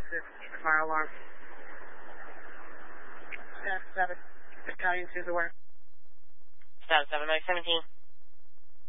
fire alarm. Status 7. Battalion 2 is aware. Status 7, 17.